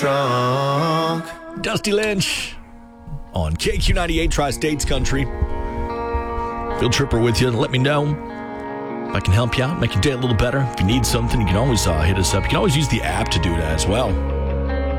Drunk. Dusty Lynch on KQ98 Tri-States Country. Field Tripper with you. Let me know if I can help you out, make your day a little better. If you need something, you can always hit us up. You can always use the app to do that as well.